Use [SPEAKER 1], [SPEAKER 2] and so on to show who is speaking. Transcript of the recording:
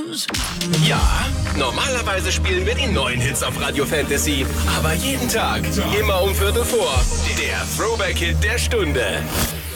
[SPEAKER 1] Ja, normalerweise spielen wir die neuen Hits auf Radio Fantasy. Aber jeden Tag, immer um 4:15. Der Throwback-Hit der Stunde.